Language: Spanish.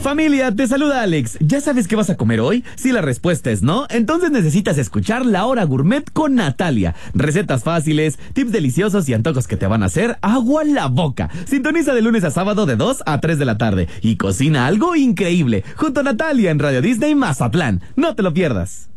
Familia, te saluda Alex. ¿Ya sabes qué vas a comer hoy? Si la respuesta es no, entonces necesitas escuchar La Hora Gourmet con Natalia. Recetas fáciles, tips deliciosos y antojos que te van a hacer agua en la boca. Sintoniza de lunes a sábado de 2 a 3 de la tarde y cocina algo increíble junto a Natalia en Radio Disney Mazatlán. No te lo pierdas.